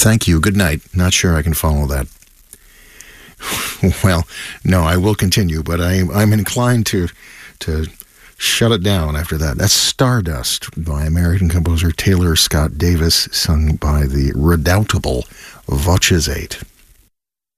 Thank you. Good night. Not sure I can follow that. Well, no, I will continue, but I'm inclined to shut it down after that. That's Stardust by American composer Taylor Scott Davis, sung by the redoubtable Voces 8.